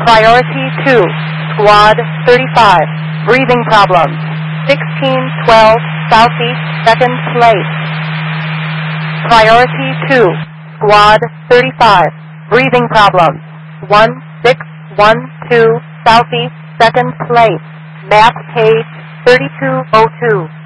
Priority 2, Squad 35, breathing problems. 1612 Southeast 2nd Place. Priority 2, Squad 35, breathing problems. 1612 Southeast 2nd Place. Map page 3202.